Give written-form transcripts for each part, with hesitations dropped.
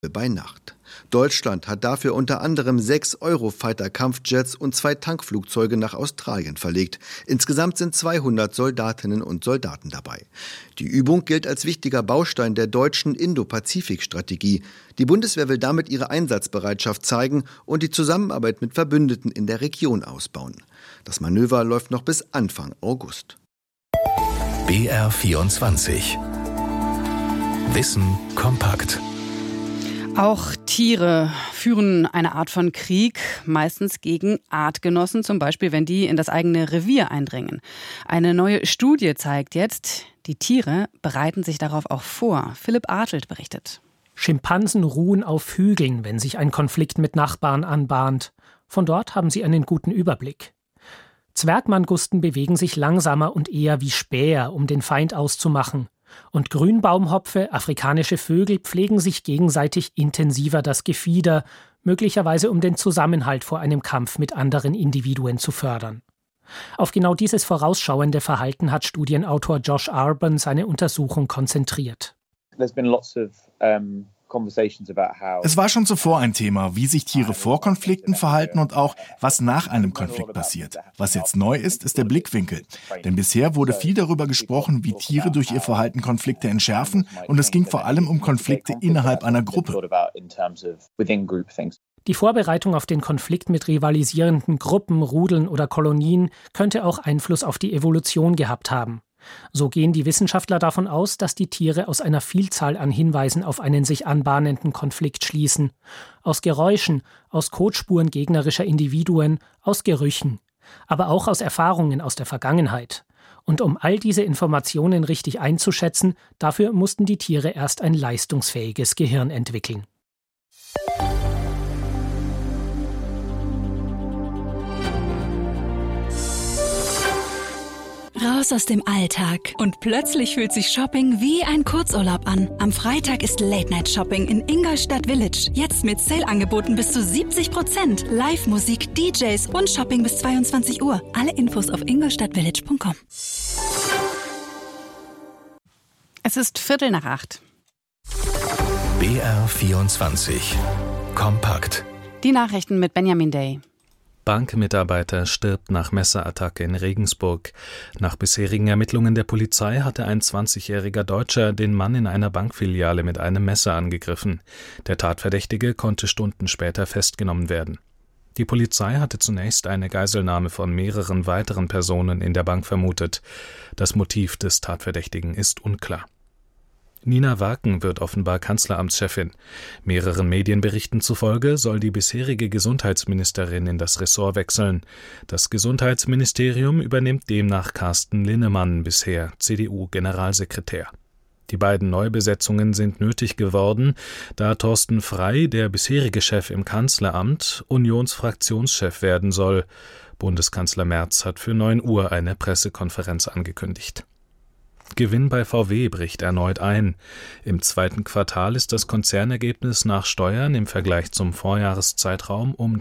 bei Nacht. Deutschland hat dafür unter anderem 6 Eurofighter-Kampfjets und 2 Tankflugzeuge nach Australien verlegt. Insgesamt sind 200 Soldatinnen und Soldaten dabei. Die Übung gilt als wichtiger Baustein der deutschen Indo-Pazifik-Strategie. Die Bundeswehr will damit ihre Einsatzbereitschaft zeigen und die Zusammenarbeit mit Verbündeten in der Region ausbauen. Das Manöver läuft noch bis Anfang August. BR24 Wissen kompakt. Auch Tiere führen eine Art von Krieg, meistens gegen Artgenossen, zum Beispiel wenn die in das eigene Revier eindringen. Eine neue Studie zeigt jetzt, die Tiere bereiten sich darauf auch vor. Philipp Artelt berichtet. Schimpansen ruhen auf Hügeln, wenn sich ein Konflikt mit Nachbarn anbahnt. Von dort haben sie einen guten Überblick. Zwergmangusten bewegen sich langsamer und eher wie Späher, um den Feind auszumachen. Und Grünbaumhopfe, afrikanische Vögel, pflegen sich gegenseitig intensiver das Gefieder, möglicherweise um den Zusammenhalt vor einem Kampf mit anderen Individuen zu fördern. Auf genau dieses vorausschauende Verhalten hat Studienautor Josh Arban seine Untersuchung konzentriert. Es war schon zuvor ein Thema, wie sich Tiere vor Konflikten verhalten und auch, was nach einem Konflikt passiert. Was jetzt neu ist, ist der Blickwinkel. Denn bisher wurde viel darüber gesprochen, wie Tiere durch ihr Verhalten Konflikte entschärfen, und es ging vor allem um Konflikte innerhalb einer Gruppe. Die Vorbereitung auf den Konflikt mit rivalisierenden Gruppen, Rudeln oder Kolonien könnte auch Einfluss auf die Evolution gehabt haben. So gehen die Wissenschaftler davon aus, dass die Tiere aus einer Vielzahl an Hinweisen auf einen sich anbahnenden Konflikt schließen. Aus Geräuschen, aus Kotspuren gegnerischer Individuen, aus Gerüchen, aber auch aus Erfahrungen aus der Vergangenheit. Und um all diese Informationen richtig einzuschätzen, dafür mussten die Tiere erst ein leistungsfähiges Gehirn entwickeln. Raus aus dem Alltag. Und plötzlich fühlt sich Shopping wie ein Kurzurlaub an. Am Freitag ist Late-Night-Shopping in Ingolstadt Village. Jetzt mit Sale-Angeboten bis zu 70%. Live-Musik, DJs und Shopping bis 22 Uhr. Alle Infos auf ingolstadtvillage.com. Es ist 7:45. BR24 kompakt. Die Nachrichten mit Benjamin Day. Bankmitarbeiter stirbt nach Messerattacke in Regensburg. Nach bisherigen Ermittlungen der Polizei hatte ein 20-jähriger Deutscher den Mann in einer Bankfiliale mit einem Messer angegriffen. Der Tatverdächtige konnte Stunden später festgenommen werden. Die Polizei hatte zunächst eine Geiselnahme von mehreren weiteren Personen in der Bank vermutet. Das Motiv des Tatverdächtigen ist unklar. Nina Waken wird offenbar Kanzleramtschefin. Mehreren Medienberichten zufolge soll die bisherige Gesundheitsministerin in das Ressort wechseln. Das Gesundheitsministerium übernimmt demnach Carsten Linnemann, bisher CDU-Generalsekretär. Die beiden Neubesetzungen sind nötig geworden, da Thorsten Frey, der bisherige Chef im Kanzleramt, Unionsfraktionschef werden soll. Bundeskanzler Merz hat für 9 Uhr eine Pressekonferenz angekündigt. Gewinn bei VW bricht erneut ein. Im zweiten Quartal ist das Konzernergebnis nach Steuern im Vergleich zum Vorjahreszeitraum um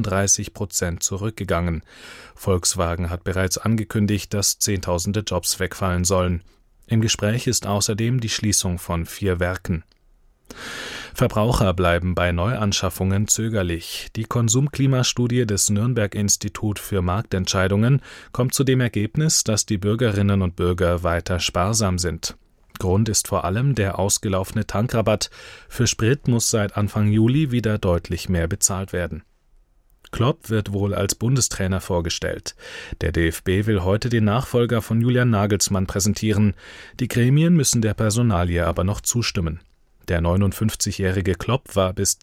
33% zurückgegangen. Volkswagen hat bereits angekündigt, dass Zehntausende Jobs wegfallen sollen. Im Gespräch ist außerdem die Schließung von 4 Werken. Verbraucher bleiben bei Neuanschaffungen zögerlich. Die Konsumklimastudie des Nürnberg-Institut für Marktentscheidungen kommt zu dem Ergebnis, dass die Bürgerinnen und Bürger weiter sparsam sind. Grund ist vor allem der ausgelaufene Tankrabatt. Für Sprit muss seit Anfang Juli wieder deutlich mehr bezahlt werden. Klopp wird wohl als Bundestrainer vorgestellt. Der DFB will heute den Nachfolger von Julian Nagelsmann präsentieren. Die Gremien müssen der Personalie aber noch zustimmen. Der 59-jährige Klopp war bis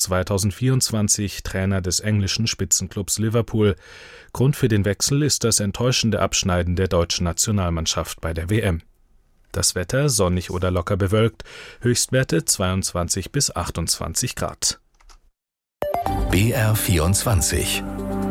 2024 Trainer des englischen Spitzenclubs Liverpool. Grund für den Wechsel ist das enttäuschende Abschneiden der deutschen Nationalmannschaft bei der WM. Das Wetter sonnig oder locker bewölkt, Höchstwerte 22 bis 28 Grad. BR24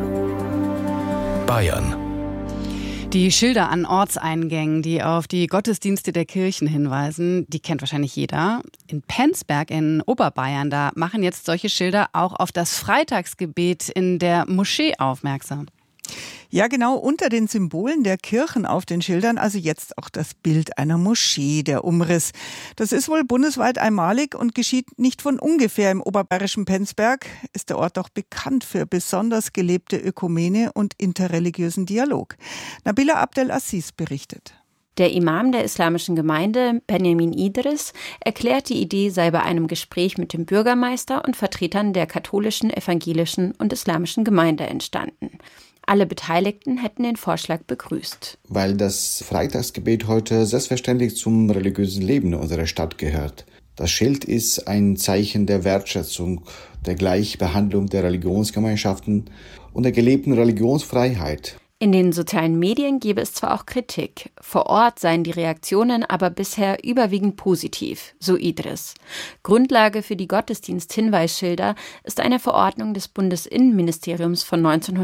Bayern. Die Schilder an Ortseingängen, die auf die Gottesdienste der Kirchen hinweisen, die kennt wahrscheinlich jeder. In Penzberg in Oberbayern, da machen jetzt solche Schilder auch auf das Freitagsgebet in der Moschee aufmerksam. Ja, genau, unter den Symbolen der Kirchen auf den Schildern, also jetzt auch das Bild einer Moschee, der Umriss. Das ist wohl bundesweit einmalig und geschieht nicht von ungefähr. Im oberbayerischen Penzberg ist der Ort auch bekannt für besonders gelebte Ökumene und interreligiösen Dialog. Nabila Abdelaziz berichtet. Der Imam der islamischen Gemeinde, Benjamin Idris, erklärt, die Idee sei bei einem Gespräch mit dem Bürgermeister und Vertretern der katholischen, evangelischen und islamischen Gemeinde entstanden. Alle Beteiligten hätten den Vorschlag begrüßt. Weil das Freitagsgebet heute selbstverständlich zum religiösen Leben unserer Stadt gehört. Das Schild ist ein Zeichen der Wertschätzung, der Gleichbehandlung der Religionsgemeinschaften und der gelebten Religionsfreiheit. In den sozialen Medien gebe es zwar auch Kritik, vor Ort seien die Reaktionen aber bisher überwiegend positiv, so Idris. Grundlage für die Gottesdienst-Hinweisschilder ist eine Verordnung des Bundesinnenministeriums von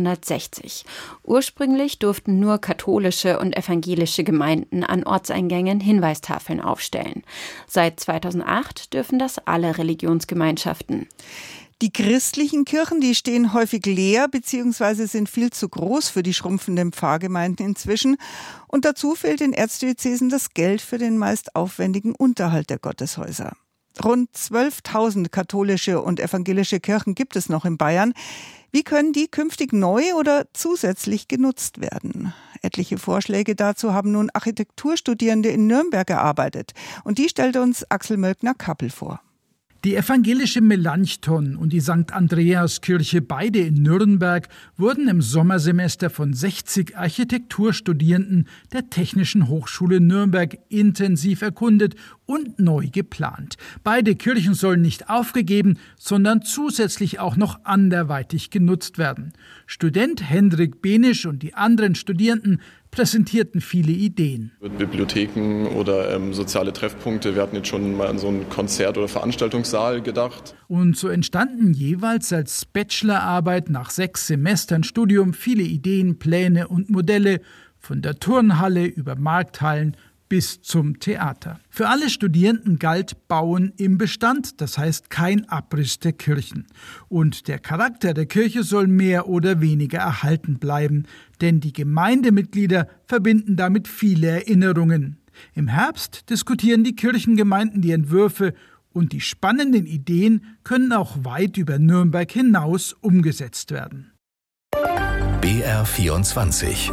1960. Ursprünglich durften nur katholische und evangelische Gemeinden an Ortseingängen Hinweistafeln aufstellen. Seit 2008 dürfen das alle Religionsgemeinschaften. Die christlichen Kirchen, die stehen häufig leer bzw. sind viel zu groß für die schrumpfenden Pfarrgemeinden inzwischen. Und dazu fehlt den Erzdiözesen das Geld für den meist aufwendigen Unterhalt der Gotteshäuser. Rund 12.000 katholische und evangelische Kirchen gibt es noch in Bayern. Wie können die künftig neu oder zusätzlich genutzt werden? Etliche Vorschläge dazu haben nun Architekturstudierende in Nürnberg erarbeitet. Und die stellte uns Axel Mölkner-Kappel vor. Die evangelische Melanchthon und die St. Andreaskirche, beide in Nürnberg, wurden im Sommersemester von 60 Architekturstudierenden der Technischen Hochschule Nürnberg intensiv erkundet und neu geplant. Beide Kirchen sollen nicht aufgegeben, sondern zusätzlich auch noch anderweitig genutzt werden. Student Hendrik Benisch und die anderen Studierenden präsentierten viele Ideen. Bibliotheken oder soziale Treffpunkte. Wir hatten jetzt schon mal an so einen Konzert- oder Veranstaltungssaal gedacht. Und so entstanden jeweils als Bachelorarbeit nach 6 Semestern Studium viele Ideen, Pläne und Modelle, von der Turnhalle über Markthallen bis zum Theater. Für alle Studierenden galt Bauen im Bestand, das heißt kein Abriss der Kirchen. Und der Charakter der Kirche soll mehr oder weniger erhalten bleiben, denn die Gemeindemitglieder verbinden damit viele Erinnerungen. Im Herbst diskutieren die Kirchengemeinden die Entwürfe und die spannenden Ideen können auch weit über Nürnberg hinaus umgesetzt werden. BR24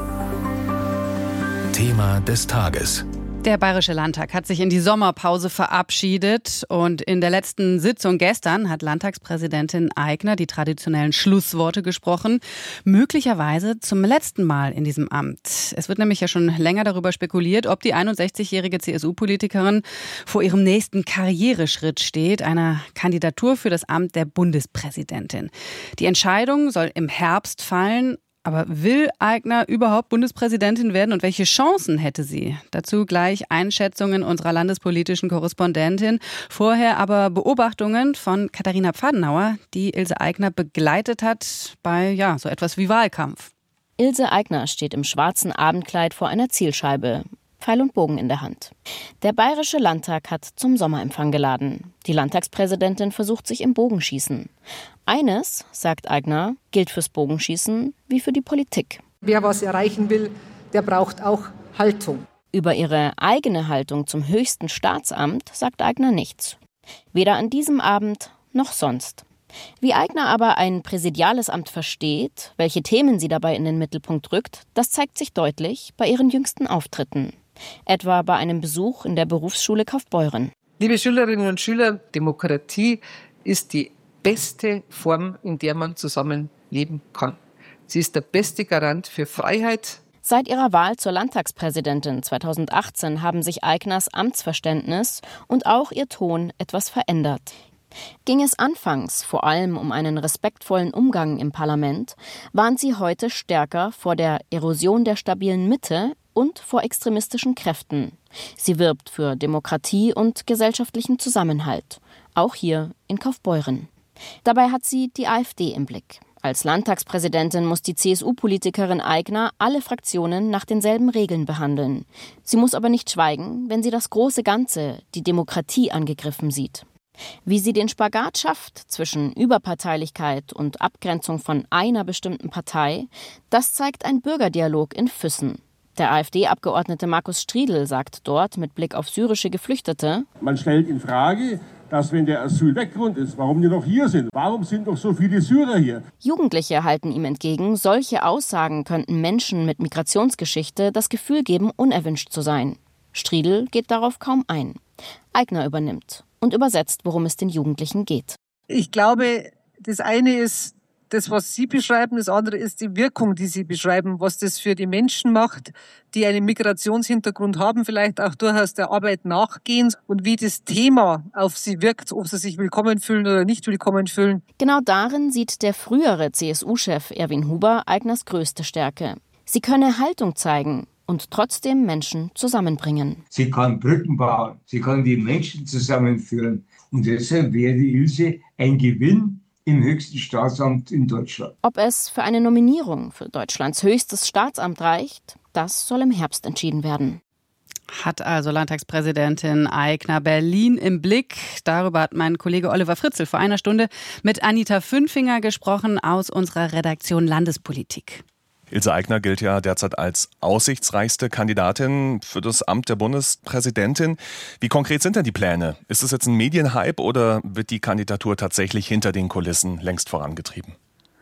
Thema des Tages. Der Bayerische Landtag hat sich in die Sommerpause verabschiedet und in der letzten Sitzung gestern hat Landtagspräsidentin Aigner die traditionellen Schlussworte gesprochen, möglicherweise zum letzten Mal in diesem Amt. Es wird nämlich ja schon länger darüber spekuliert, ob die 61-jährige CSU-Politikerin vor ihrem nächsten Karriereschritt steht, einer Kandidatur für das Amt der Bundespräsidentin. Die Entscheidung soll im Herbst fallen. Aber will Aigner überhaupt Bundespräsidentin werden und welche Chancen hätte sie? Dazu gleich Einschätzungen unserer landespolitischen Korrespondentin. Vorher aber Beobachtungen von Katharina Pfadenauer, die Ilse Aigner begleitet hat bei so etwas wie Wahlkampf. Ilse Aigner steht im schwarzen Abendkleid vor einer Zielscheibe, Pfeil und Bogen in der Hand. Der Bayerische Landtag hat zum Sommerempfang geladen. Die Landtagspräsidentin versucht sich im Bogenschießen. Eines, sagt Aigner, gilt fürs Bogenschießen wie für die Politik. Wer was erreichen will, der braucht auch Haltung. Über ihre eigene Haltung zum höchsten Staatsamt sagt Aigner nichts. Weder an diesem Abend noch sonst. Wie Aigner aber ein präsidiales Amt versteht, welche Themen sie dabei in den Mittelpunkt rückt, das zeigt sich deutlich bei ihren jüngsten Auftritten. Etwa bei einem Besuch in der Berufsschule Kaufbeuren. Liebe Schülerinnen und Schüler, Demokratie ist die beste Form, in der man zusammenleben kann. Sie ist der beste Garant für Freiheit. Seit ihrer Wahl zur Landtagspräsidentin 2018 haben sich Aigners Amtsverständnis und auch ihr Ton etwas verändert. Ging es anfangs vor allem um einen respektvollen Umgang im Parlament, warnt sie heute stärker vor der Erosion der stabilen Mitte und vor extremistischen Kräften. Sie wirbt für Demokratie und gesellschaftlichen Zusammenhalt, auch hier in Kaufbeuren. Dabei hat sie die AfD im Blick. Als Landtagspräsidentin muss die CSU-Politikerin Aigner alle Fraktionen nach denselben Regeln behandeln. Sie muss aber nicht schweigen, wenn sie das große Ganze, die Demokratie, angegriffen sieht. Wie sie den Spagat schafft zwischen Überparteilichkeit und Abgrenzung von einer bestimmten Partei, das zeigt ein Bürgerdialog in Füssen. Der AfD-Abgeordnete Markus Striedl sagt dort mit Blick auf syrische Geflüchtete: Man stellt in Frage, dass wenn der Asylweggrund ist, warum die noch hier sind. Warum sind doch so viele Syrer hier? Jugendliche halten ihm entgegen, solche Aussagen könnten Menschen mit Migrationsgeschichte das Gefühl geben, unerwünscht zu sein. Striedl geht darauf kaum ein. Aigner übernimmt und übersetzt, worum es den Jugendlichen geht. Ich glaube, das eine ist das, was Sie beschreiben, das andere ist die Wirkung, die Sie beschreiben, was das für die Menschen macht, die einen Migrationshintergrund haben, vielleicht auch durchaus der Arbeit nachgehen und wie das Thema auf sie wirkt, ob sie sich willkommen fühlen oder nicht willkommen fühlen. Genau darin sieht der frühere CSU-Chef Erwin Huber Aigners größte Stärke. Sie könne Haltung zeigen und trotzdem Menschen zusammenbringen. Sie kann Brücken bauen, sie kann die Menschen zusammenführen. Und deshalb wäre die Ilse ein Gewinn im höchsten Staatsamt in Deutschland. Ob es für eine Nominierung für Deutschlands höchstes Staatsamt reicht, das soll im Herbst entschieden werden. Hat also Landtagspräsidentin Aigner Berlin im Blick. Darüber hat mein Kollege Oliver Fritzl vor einer Stunde mit Anita Fünfinger gesprochen aus unserer Redaktion Landespolitik. Ilse Aigner gilt ja derzeit als aussichtsreichste Kandidatin für das Amt der Bundespräsidentin. Wie konkret sind denn die Pläne? Ist es jetzt ein Medienhype oder wird die Kandidatur tatsächlich hinter den Kulissen längst vorangetrieben?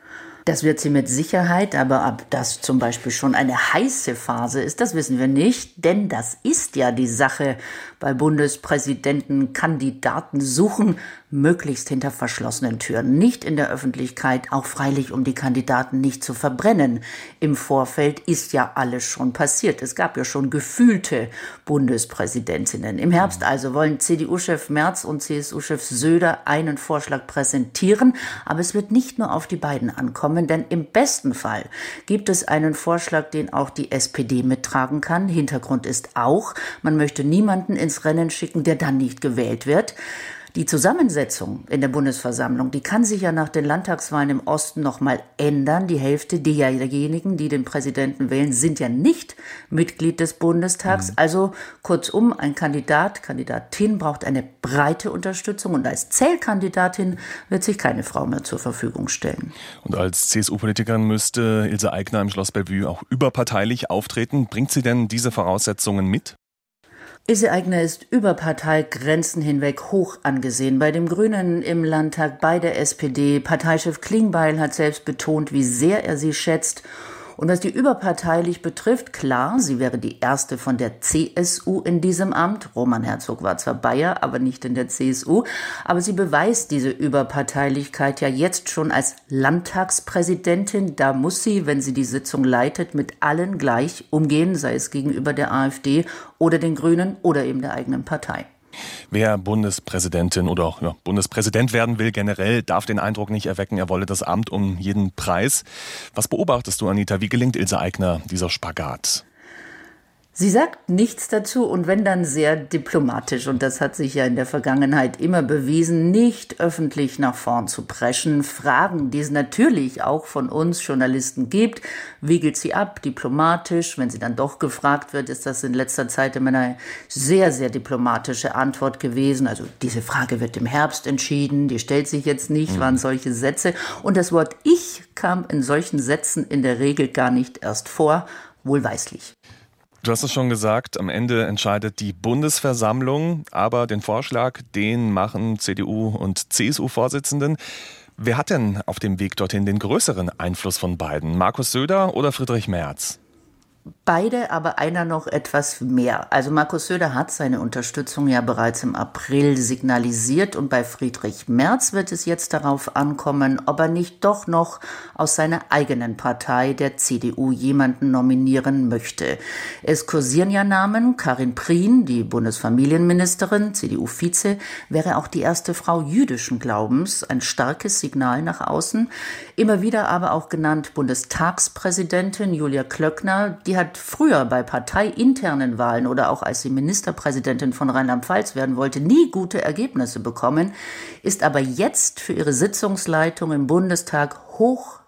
Das wird sie mit Sicherheit, aber ob das zum Beispiel schon eine heiße Phase ist, das wissen wir nicht, denn das ist ja die Sache bei Bundespräsidenten. Kandidaten suchen möglichst hinter verschlossenen Türen, nicht in der Öffentlichkeit, auch freilich, um die Kandidaten nicht zu verbrennen. Im Vorfeld ist ja alles schon passiert. Es gab ja schon gefühlte Bundespräsidentinnen. Im Herbst also wollen CDU-Chef Merz und CSU-Chef Söder einen Vorschlag präsentieren, aber es wird nicht nur auf die beiden ankommen, denn im besten Fall gibt es einen Vorschlag, den auch die SPD mittragen kann. Hintergrund ist auch, man möchte niemanden ins Rennen schicken, der dann nicht gewählt wird. Die Zusammensetzung in der Bundesversammlung, die kann sich ja nach den Landtagswahlen im Osten noch mal ändern. Die Hälfte derjenigen, die den Präsidenten wählen, sind ja nicht Mitglied des Bundestags. Also kurzum, ein Kandidatin braucht eine breite Unterstützung und als Zählkandidatin wird sich keine Frau mehr zur Verfügung stellen. Und als CSU-Politikerin müsste Ilse Aigner im Schloss Bellevue auch überparteilich auftreten. Bringt sie denn diese Voraussetzungen mit? Ilse Aigner ist über Parteigrenzen hinweg hoch angesehen. Bei den Grünen im Landtag, bei der SPD. Parteichef Klingbeil hat selbst betont, wie sehr er sie schätzt. Und was die überparteilich betrifft, klar, sie wäre die erste von der CSU in diesem Amt. Roman Herzog war zwar Bayer, aber nicht in der CSU. Aber sie beweist diese Überparteilichkeit ja jetzt schon als Landtagspräsidentin. Da muss sie, wenn sie die Sitzung leitet, mit allen gleich umgehen, sei es gegenüber der AfD oder den Grünen oder eben der eigenen Partei. Wer Bundespräsidentin oder auch Bundespräsident werden will generell, darf den Eindruck nicht erwecken, er wolle das Amt um jeden Preis. Was beobachtest du, Anita? Wie gelingt Ilse Aigner dieser Spagat? Sie sagt nichts dazu und wenn dann sehr diplomatisch. Und das hat sich ja in der Vergangenheit immer bewiesen, nicht öffentlich nach vorn zu preschen. Fragen, die es natürlich auch von uns Journalisten gibt, wiegelt sie ab, diplomatisch. Wenn sie dann doch gefragt wird, ist das in letzter Zeit immer eine sehr, sehr diplomatische Antwort gewesen. Also diese Frage wird im Herbst entschieden, die stellt sich jetzt nicht, waren solche Sätze. Und das Wort Ich kam in solchen Sätzen in der Regel gar nicht erst vor, wohlweislich. Du hast es schon gesagt, am Ende entscheidet die Bundesversammlung, aber den Vorschlag, den machen CDU und CSU-Vorsitzenden. Wer hat denn auf dem Weg dorthin den größeren Einfluss von beiden? Markus Söder oder Friedrich Merz? Beide, aber einer noch etwas mehr. Also Markus Söder hat seine Unterstützung ja bereits im April signalisiert und bei Friedrich Merz wird es jetzt darauf ankommen, ob er nicht doch noch aus seiner eigenen Partei, der CDU, jemanden nominieren möchte. Es kursieren ja Namen. Karin Prien, die Bundesfamilienministerin, CDU-Vize, wäre auch die erste Frau jüdischen Glaubens. Ein starkes Signal nach außen. Immer wieder aber auch genannt Bundestagspräsidentin Julia Klöckner. Die hat früher bei parteiinternen Wahlen oder auch als sie Ministerpräsidentin von Rheinland-Pfalz werden wollte, nie gute Ergebnisse bekommen, ist aber jetzt für ihre Sitzungsleitung im Bundestag hoch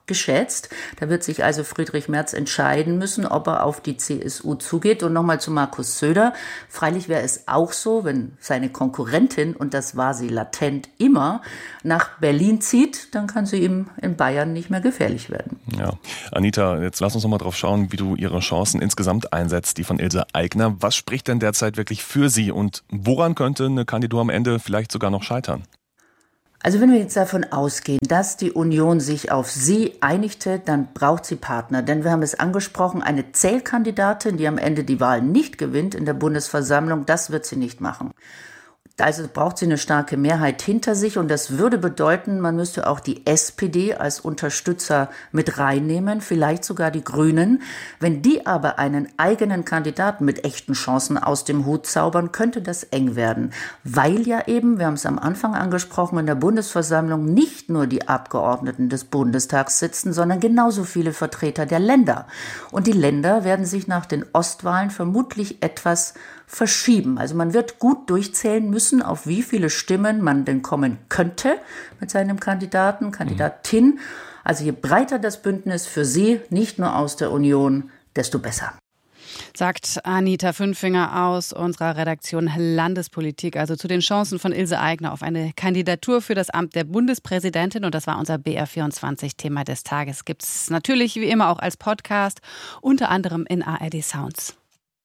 geschätzt. Da wird sich also Friedrich Merz entscheiden müssen, ob er auf die CSU zugeht. Und nochmal zu Markus Söder. Freilich wäre es auch so, wenn seine Konkurrentin, und das war sie latent immer, nach Berlin zieht, dann kann sie ihm in Bayern nicht mehr gefährlich werden. Ja, Anita, jetzt lass uns noch mal drauf schauen, wie du ihre Chancen insgesamt einsetzt, die von Ilse Aigner. Was spricht denn derzeit wirklich für sie und woran könnte eine Kandidatur am Ende vielleicht sogar noch scheitern? Also wenn wir jetzt davon ausgehen, dass die Union sich auf sie einigte, dann braucht sie Partner. Denn wir haben es angesprochen, eine Zählkandidatin, die am Ende die Wahl nicht gewinnt in der Bundesversammlung, das wird sie nicht machen. Also braucht sie eine starke Mehrheit hinter sich und das würde bedeuten, man müsste auch die SPD als Unterstützer mit reinnehmen, vielleicht sogar die Grünen. Wenn die aber einen eigenen Kandidaten mit echten Chancen aus dem Hut zaubern, könnte das eng werden. Weil ja eben, wir haben es am Anfang angesprochen, in der Bundesversammlung nicht nur die Abgeordneten des Bundestags sitzen, sondern genauso viele Vertreter der Länder. Und die Länder werden sich nach den Ostwahlen vermutlich etwas verschieben. Also man wird gut durchzählen müssen, auf wie viele Stimmen man denn kommen könnte mit seinem Kandidaten, Kandidatin. Also je breiter das Bündnis für sie, nicht nur aus der Union, desto besser. Sagt Anita Fünfinger aus unserer Redaktion Landespolitik, also zu den Chancen von Ilse Aigner auf eine Kandidatur für das Amt der Bundespräsidentin. Und das war unser BR24-Thema des Tages. Gibt es natürlich wie immer auch als Podcast, unter anderem in ARD Sounds.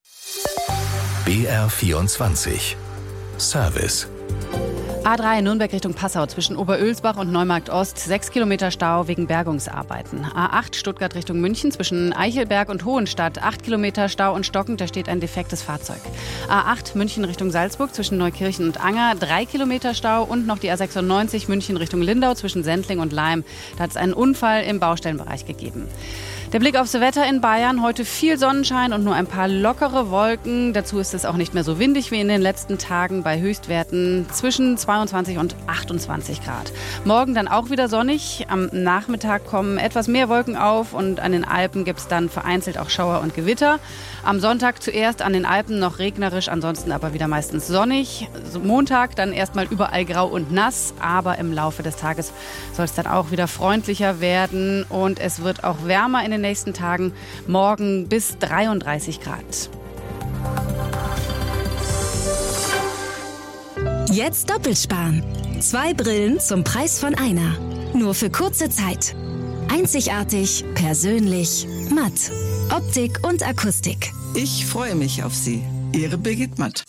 BR24 Service. A3 Nürnberg Richtung Passau zwischen Oberölsbach und Neumarkt Ost, 6 Kilometer Stau wegen Bergungsarbeiten. A8 Stuttgart Richtung München zwischen Eichelberg und Hohenstadt, 8 Kilometer Stau und stockend, da steht ein defektes Fahrzeug. A8 München Richtung Salzburg zwischen Neukirchen und Anger, 3 Kilometer Stau und noch die A96 München Richtung Lindau zwischen Sendling und Laim. Da hat es einen Unfall im Baustellenbereich gegeben. Der Blick aufs Wetter in Bayern, heute viel Sonnenschein und nur ein paar lockere Wolken. Dazu ist es auch nicht mehr so windig wie in den letzten Tagen bei Höchstwerten zwischen 22 und 28 Grad. Morgen dann auch wieder sonnig. Am Nachmittag kommen etwas mehr Wolken auf und an den Alpen gibt es dann vereinzelt auch Schauer und Gewitter. Am Sonntag zuerst an den Alpen noch regnerisch, ansonsten aber wieder meistens sonnig. Montag dann erstmal überall grau und nass, aber im Laufe des Tages soll es dann auch wieder freundlicher werden und es wird auch wärmer in den nächsten Tagen, morgen bis 33 Grad. Jetzt doppelt sparen. 2 Brillen zum Preis von einer. Nur für kurze Zeit. Einzigartig, persönlich, matt. Optik und Akustik. Ich freue mich auf Sie. Ihre Birgit Matt.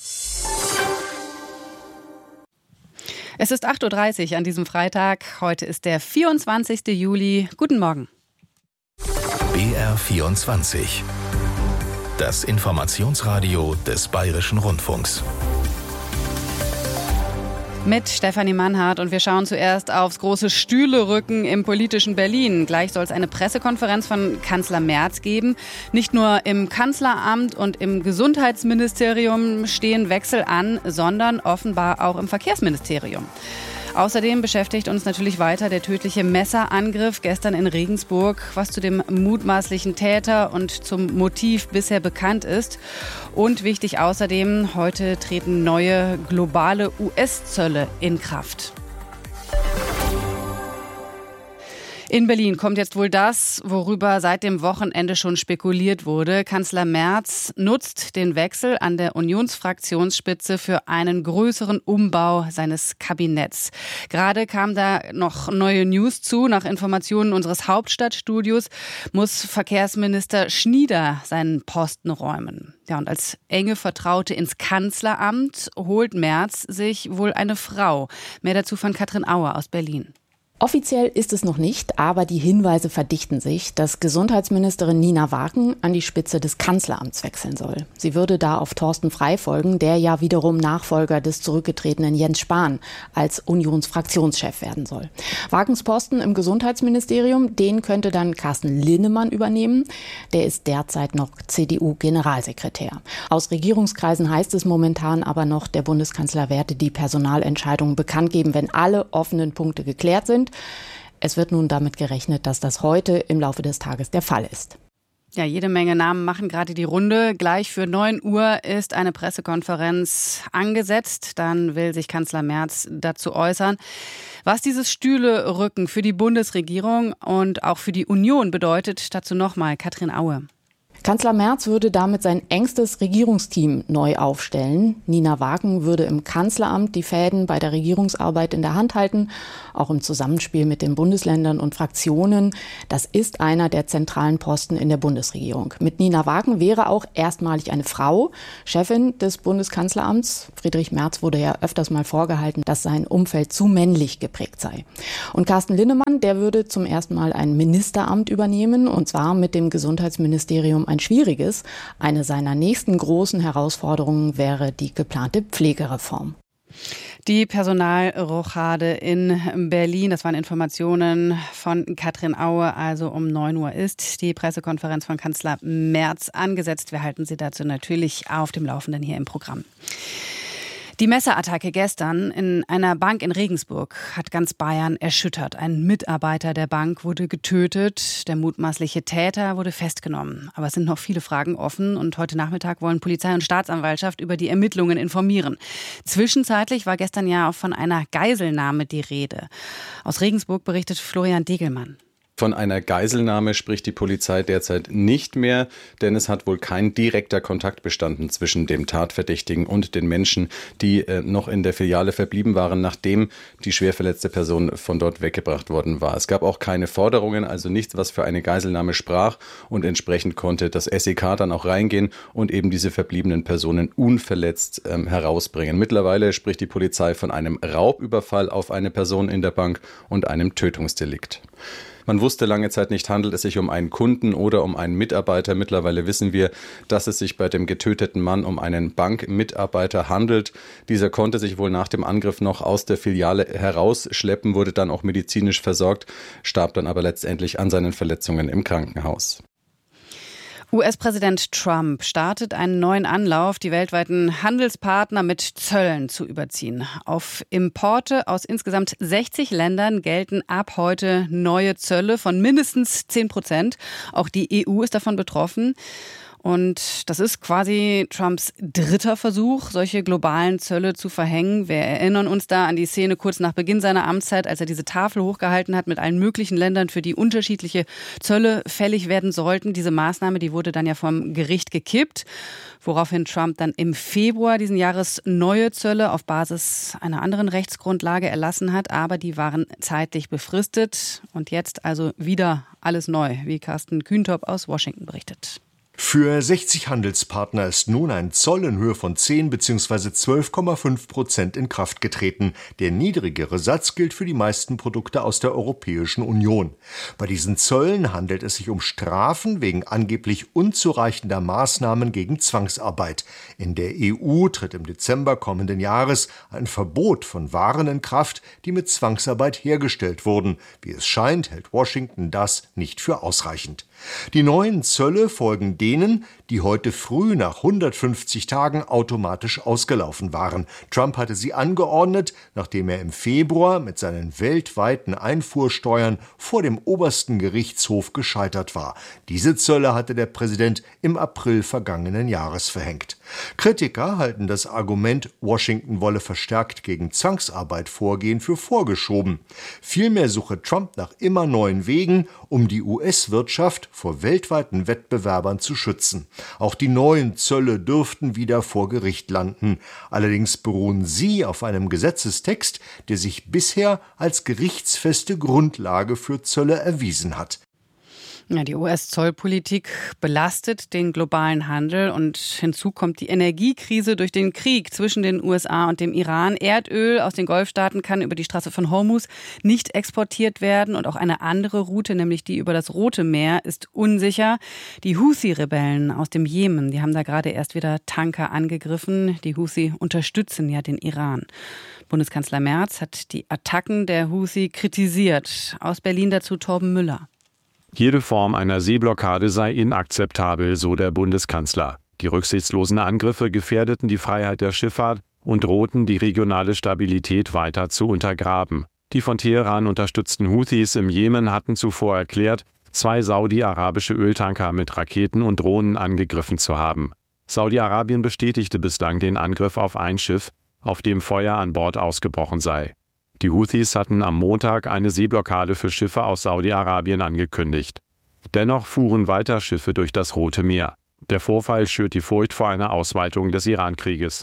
Es ist 8.30 Uhr an diesem Freitag. Heute ist der 24. Juli. Guten Morgen. BR24. Das Informationsradio des Bayerischen Rundfunks. Mit Stefanie Mannhardt und wir schauen zuerst aufs große Stühlerücken im politischen Berlin. Gleich soll es eine Pressekonferenz von Kanzler Merz geben. Nicht nur im Kanzleramt und im Gesundheitsministerium stehen Wechsel an, sondern offenbar auch im Verkehrsministerium. Außerdem beschäftigt uns natürlich weiter der tödliche Messerangriff gestern in Regensburg, was zu dem mutmaßlichen Täter und zum Motiv bisher bekannt ist. Und wichtig außerdem, heute treten neue globale US-Zölle in Kraft. In Berlin kommt jetzt wohl das, worüber seit dem Wochenende schon spekuliert wurde. Kanzler Merz nutzt den Wechsel an der Unionsfraktionsspitze für einen größeren Umbau seines Kabinetts. Gerade kam da noch neue News zu. Nach Informationen unseres Hauptstadtstudios muss Verkehrsminister Schnieder seinen Posten räumen. Ja, und als enge Vertraute ins Kanzleramt holt Merz sich wohl eine Frau. Mehr dazu von Katrin Auer aus Berlin. Offiziell ist es noch nicht, aber die Hinweise verdichten sich, dass Gesundheitsministerin Nina Wagen an die Spitze des Kanzleramts wechseln soll. Sie würde da auf Thorsten Frey folgen, der ja wiederum Nachfolger des zurückgetretenen Jens Spahn als Unionsfraktionschef werden soll. Wagens Posten im Gesundheitsministerium, den könnte dann Carsten Linnemann übernehmen. Der ist derzeit noch CDU-Generalsekretär. Aus Regierungskreisen heißt es momentan aber noch, der Bundeskanzler werde die Personalentscheidungen bekannt geben, wenn alle offenen Punkte geklärt sind. Es wird nun damit gerechnet, dass das heute im Laufe des Tages der Fall ist. Ja, jede Menge Namen machen gerade die Runde. Gleich für 9 Uhr ist eine Pressekonferenz angesetzt. Dann will sich Kanzler Merz dazu äußern, was dieses Stühlerücken für die Bundesregierung und auch für die Union bedeutet. Dazu nochmal Katrin Aue. Kanzler Merz würde damit sein engstes Regierungsteam neu aufstellen. Nina Wagen würde im Kanzleramt die Fäden bei der Regierungsarbeit in der Hand halten, auch im Zusammenspiel mit den Bundesländern und Fraktionen. Das ist einer der zentralen Posten in der Bundesregierung. Mit Nina Wagen wäre auch erstmalig eine Frau Chefin des Bundeskanzleramts. Friedrich Merz wurde ja öfters mal vorgehalten, dass sein Umfeld zu männlich geprägt sei. Und Carsten Linnemann, der würde zum ersten Mal ein Ministeramt übernehmen, und zwar mit dem Gesundheitsministerium ein schwieriges. Eine seiner nächsten großen Herausforderungen wäre die geplante Pflegereform. Die Personalrochade in Berlin, das waren Informationen von Katrin Aue, also um 9 Uhr ist die Pressekonferenz von Kanzler Merz angesetzt. Wir halten Sie dazu natürlich auf dem Laufenden hier im Programm. Die Messerattacke gestern in einer Bank in Regensburg hat ganz Bayern erschüttert. Ein Mitarbeiter der Bank wurde getötet, der mutmaßliche Täter wurde festgenommen. Aber es sind noch viele Fragen offen und heute Nachmittag wollen Polizei und Staatsanwaltschaft über die Ermittlungen informieren. Zwischenzeitlich war gestern ja auch von einer Geiselnahme die Rede. Aus Regensburg berichtet Florian Degelmann. Von einer Geiselnahme spricht die Polizei derzeit nicht mehr, denn es hat wohl kein direkter Kontakt bestanden zwischen dem Tatverdächtigen und den Menschen, die noch in der Filiale verblieben waren, nachdem die schwer verletzte Person von dort weggebracht worden war. Es gab auch keine Forderungen, also nichts, was für eine Geiselnahme sprach, und entsprechend konnte das SEK dann auch reingehen und eben diese verbliebenen Personen unverletzt herausbringen. Mittlerweile spricht die Polizei von einem Raubüberfall auf eine Person in der Bank und einem Tötungsdelikt. Man wusste lange Zeit nicht, handelt es sich um einen Kunden oder um einen Mitarbeiter. Mittlerweile wissen wir, dass es sich bei dem getöteten Mann um einen Bankmitarbeiter handelt. Dieser konnte sich wohl nach dem Angriff noch aus der Filiale herausschleppen, wurde dann auch medizinisch versorgt, starb dann aber letztendlich an seinen Verletzungen im Krankenhaus. US-Präsident Trump startet einen neuen Anlauf, die weltweiten Handelspartner mit Zöllen zu überziehen. Auf Importe aus insgesamt 60 Ländern gelten ab heute neue Zölle von mindestens 10%. Auch die EU ist davon betroffen. Und das ist quasi Trumps dritter Versuch, solche globalen Zölle zu verhängen. Wir erinnern uns da an die Szene kurz nach Beginn seiner Amtszeit, als er diese Tafel hochgehalten hat mit allen möglichen Ländern, für die unterschiedliche Zölle fällig werden sollten. Diese Maßnahme, die wurde dann ja vom Gericht gekippt, woraufhin Trump dann im Februar diesen Jahres neue Zölle auf Basis einer anderen Rechtsgrundlage erlassen hat. Aber die waren zeitlich befristet. Und jetzt also wieder alles neu, wie Carsten Kühntop aus Washington berichtet. Für 60 Handelspartner ist nun ein Zoll in Höhe von 10 bzw. 12,5% in Kraft getreten. Der niedrigere Satz gilt für die meisten Produkte aus der Europäischen Union. Bei diesen Zöllen handelt es sich um Strafen wegen angeblich unzureichender Maßnahmen gegen Zwangsarbeit. In der EU tritt im Dezember kommenden Jahres ein Verbot von Waren in Kraft, die mit Zwangsarbeit hergestellt wurden. Wie es scheint, hält Washington das nicht für ausreichend. Die neuen Zölle folgen denen, die heute früh nach 150 Tagen automatisch ausgelaufen waren. Trump hatte sie angeordnet, nachdem er im Februar mit seinen weltweiten Einfuhrsteuern vor dem obersten Gerichtshof gescheitert war. Diese Zölle hatte der Präsident im April vergangenen Jahres verhängt. Kritiker halten das Argument, Washington wolle verstärkt gegen Zwangsarbeit vorgehen, für vorgeschoben. Vielmehr suche Trump nach immer neuen Wegen, um die US-Wirtschaft vor weltweiten Wettbewerbern zu schützen. Auch die neuen Zölle dürften wieder vor Gericht landen. Allerdings beruhen sie auf einem Gesetzestext, der sich bisher als gerichtsfeste Grundlage für Zölle erwiesen hat. Ja, die US-Zollpolitik belastet den globalen Handel und hinzu kommt die Energiekrise durch den Krieg zwischen den USA und dem Iran. Erdöl aus den Golfstaaten kann über die Straße von Hormuz nicht exportiert werden und auch eine andere Route, nämlich die über das Rote Meer, ist unsicher. Die Houthi-Rebellen aus dem Jemen, die haben da gerade erst wieder Tanker angegriffen. Die Houthi unterstützen ja den Iran. Bundeskanzler Merz hat die Attacken der Houthi kritisiert. Aus Berlin dazu Torben Müller. Jede Form einer Seeblockade sei inakzeptabel, so der Bundeskanzler. Die rücksichtslosen Angriffe gefährdeten die Freiheit der Schifffahrt und drohten, die regionale Stabilität weiter zu untergraben. Die von Teheran unterstützten Houthis im Jemen hatten zuvor erklärt, 2 saudi-arabische Öltanker mit Raketen und Drohnen angegriffen zu haben. Saudi-Arabien bestätigte bislang den Angriff auf ein Schiff, auf dem Feuer an Bord ausgebrochen sei. Die Houthis hatten am Montag eine Seeblockade für Schiffe aus Saudi-Arabien angekündigt. Dennoch fuhren weiter Schiffe durch das Rote Meer. Der Vorfall schürt die Furcht vor einer Ausweitung des Iran-Krieges.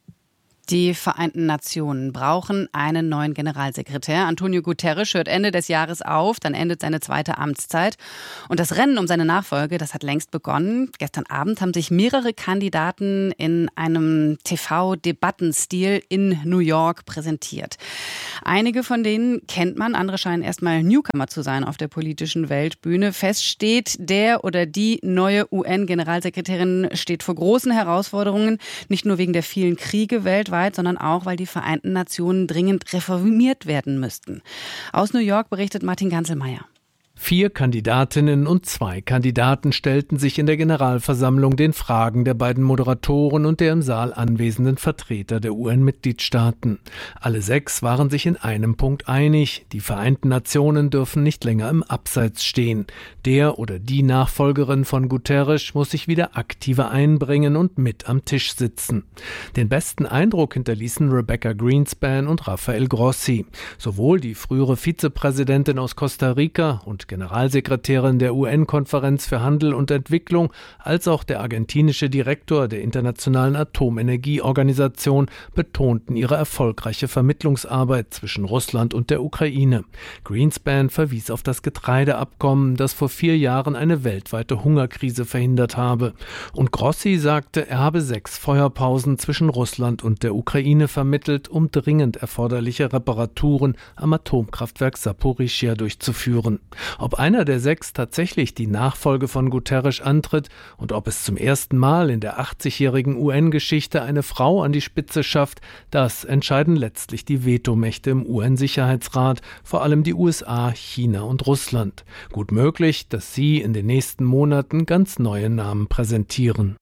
Die Vereinten Nationen brauchen einen neuen Generalsekretär. Antonio Guterres hört Ende des Jahres auf, dann endet seine 2. Amtszeit. Und das Rennen um seine Nachfolge, das hat längst begonnen. Gestern Abend haben sich mehrere Kandidaten in einem TV-Debattenstil in New York präsentiert. Einige von denen kennt man, andere scheinen erstmal Newcomer zu sein auf der politischen Weltbühne. Fest steht, der oder die neue UN-Generalsekretärin steht vor großen Herausforderungen, nicht nur wegen der vielen Kriege weltweit, sondern auch, weil die Vereinten Nationen dringend reformiert werden müssten. Aus New York berichtet Martin Ganselmeier. 4 Kandidatinnen und 2 Kandidaten stellten sich in der Generalversammlung den Fragen der beiden Moderatoren und der im Saal anwesenden Vertreter der UN-Mitgliedstaaten. Alle 6 waren sich in einem Punkt einig: Die Vereinten Nationen dürfen nicht länger im Abseits stehen. Der oder die Nachfolgerin von Guterres muss sich wieder aktiver einbringen und mit am Tisch sitzen. Den besten Eindruck hinterließen Rebecca Greenspan und Rafael Grossi. Sowohl die frühere Vizepräsidentin aus Costa Rica und Generalsekretärin der UN-Konferenz für Handel und Entwicklung, als auch der argentinische Direktor der Internationalen Atomenergieorganisation betonten ihre erfolgreiche Vermittlungsarbeit zwischen Russland und der Ukraine. Greenspan verwies auf das Getreideabkommen, das vor 4 Jahren eine weltweite Hungerkrise verhindert habe. Und Grossi sagte, er habe 6 Feuerpausen zwischen Russland und der Ukraine vermittelt, um dringend erforderliche Reparaturen am Atomkraftwerk Saporischschja durchzuführen. Ob einer der 6 tatsächlich die Nachfolge von Guterres antritt und ob es zum ersten Mal in der 80-jährigen UN-Geschichte eine Frau an die Spitze schafft, das entscheiden letztlich die Vetomächte im UN-Sicherheitsrat, vor allem die USA, China und Russland. Gut möglich, dass sie in den nächsten Monaten ganz neue Namen präsentieren.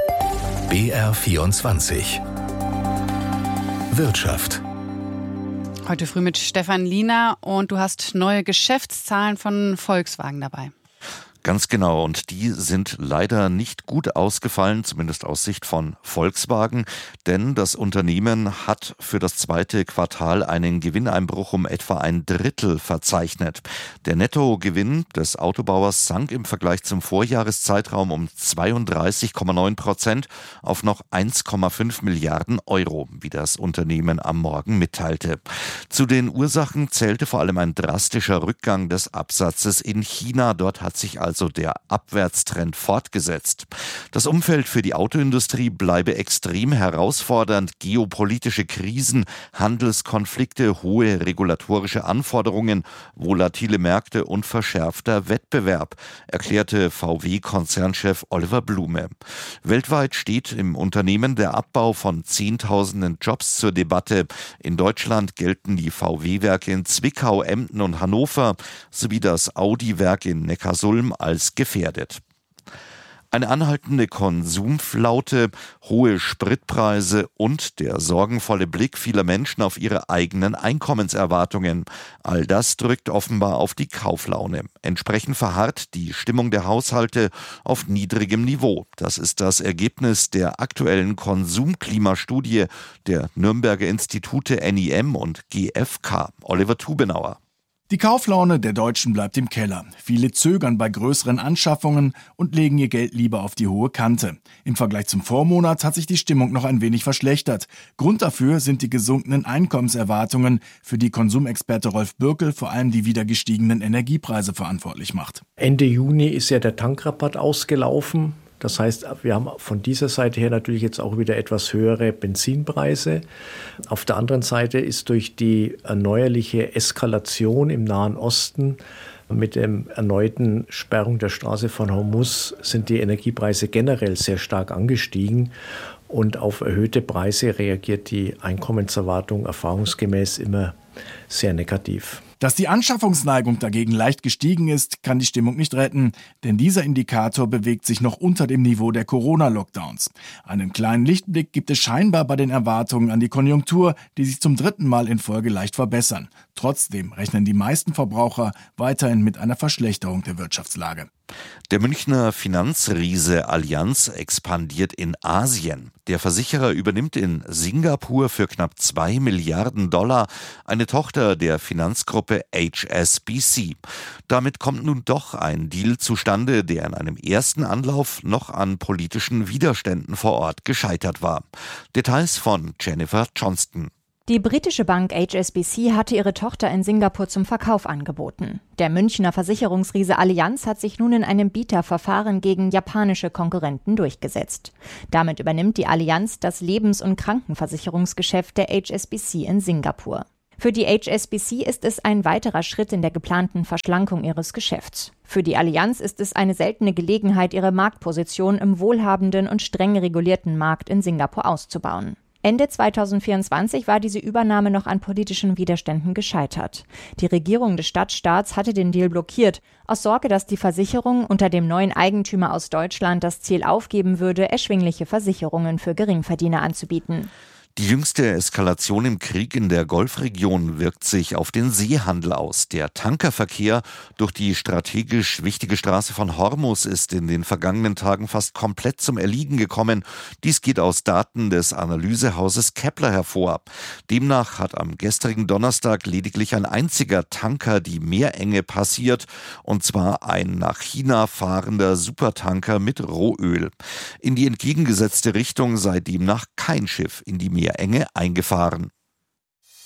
BR24 Wirtschaft. Heute früh mit Stefan Liener, und du hast neue Geschäftszahlen von Volkswagen dabei. Ganz genau, und die sind leider nicht gut ausgefallen, zumindest aus Sicht von Volkswagen, denn das Unternehmen hat für das 2. Quartal einen Gewinneinbruch um etwa 1/3 verzeichnet. Der Nettogewinn des Autobauers sank im Vergleich zum Vorjahreszeitraum um 32,9% auf noch 1,5 Milliarden Euro, wie das Unternehmen am Morgen mitteilte. Zu den Ursachen zählte vor allem ein drastischer Rückgang des Absatzes in China. Dort hat sich also der Abwärtstrend fortgesetzt. Das Umfeld für die Autoindustrie bleibe extrem herausfordernd. Geopolitische Krisen, Handelskonflikte, hohe regulatorische Anforderungen, volatile Märkte und verschärfter Wettbewerb, erklärte VW-Konzernchef Oliver Blume. Weltweit steht im Unternehmen der Abbau von Zehntausenden Jobs zur Debatte. In Deutschland gelten die VW-Werke in Zwickau, Emden und Hannover sowie das Audi-Werk in Neckarsulm als gefährdet. Eine anhaltende Konsumflaute, hohe Spritpreise und der sorgenvolle Blick vieler Menschen auf ihre eigenen Einkommenserwartungen. All das drückt offenbar auf die Kauflaune. Entsprechend verharrt die Stimmung der Haushalte auf niedrigem Niveau. Das ist das Ergebnis der aktuellen Konsumklimastudie der Nürnberger Institute NIM und GfK. Oliver Tubenauer. Die Kauflaune der Deutschen bleibt im Keller. Viele zögern bei größeren Anschaffungen und legen ihr Geld lieber auf die hohe Kante. Im Vergleich zum Vormonat hat sich die Stimmung noch ein wenig verschlechtert. Grund dafür sind die gesunkenen Einkommenserwartungen, für die Konsumexperte Rolf Bürkel vor allem die wieder gestiegenen Energiepreise verantwortlich macht. Ende Juni ist ja der Tankrabatt ausgelaufen. Das heißt, wir haben von dieser Seite her natürlich jetzt auch wieder etwas höhere Benzinpreise. Auf der anderen Seite ist durch die erneuerliche Eskalation im Nahen Osten mit der erneuten Sperrung der Straße von Hormuz sind die Energiepreise generell sehr stark angestiegen. Und auf erhöhte Preise reagiert die Einkommenserwartung erfahrungsgemäß immer sehr negativ. Dass die Anschaffungsneigung dagegen leicht gestiegen ist, kann die Stimmung nicht retten, denn dieser Indikator bewegt sich noch unter dem Niveau der Corona-Lockdowns. Einen kleinen Lichtblick gibt es scheinbar bei den Erwartungen an die Konjunktur, die sich zum 3. Mal in Folge leicht verbessern. Trotzdem rechnen die meisten Verbraucher weiterhin mit einer Verschlechterung der Wirtschaftslage. Der Münchner Finanzriese Allianz expandiert in Asien. Der Versicherer übernimmt in Singapur für knapp $2 Milliarden eine Tochter der Finanzgruppe HSBC. Damit kommt nun doch ein Deal zustande, der in einem ersten Anlauf noch an politischen Widerständen vor Ort gescheitert war. Details von Jennifer Johnston. Die britische Bank HSBC hatte ihre Tochter in Singapur zum Verkauf angeboten. Der Münchner Versicherungsriese Allianz hat sich nun in einem Bieterverfahren gegen japanische Konkurrenten durchgesetzt. Damit übernimmt die Allianz das Lebens- und Krankenversicherungsgeschäft der HSBC in Singapur. Für die HSBC ist es ein weiterer Schritt in der geplanten Verschlankung ihres Geschäfts. Für die Allianz ist es eine seltene Gelegenheit, ihre Marktposition im wohlhabenden und streng regulierten Markt in Singapur auszubauen. Ende 2024 war diese Übernahme noch an politischen Widerständen gescheitert. Die Regierung des Stadtstaats hatte den Deal blockiert, aus Sorge, dass die Versicherung unter dem neuen Eigentümer aus Deutschland das Ziel aufgeben würde, erschwingliche Versicherungen für Geringverdiener anzubieten. Die jüngste Eskalation im Krieg in der Golfregion wirkt sich auf den Seehandel aus. Der Tankerverkehr durch die strategisch wichtige Straße von Hormuz ist in den vergangenen Tagen fast komplett zum Erliegen gekommen. Dies geht aus Daten des Analysehauses Kepler hervor. Demnach hat am gestrigen Donnerstag lediglich ein einziger Tanker die Meerenge passiert, und zwar ein nach China fahrender Supertanker mit Rohöl. In die entgegengesetzte Richtung sei demnach kein Schiff in die Meerenge eingefahren.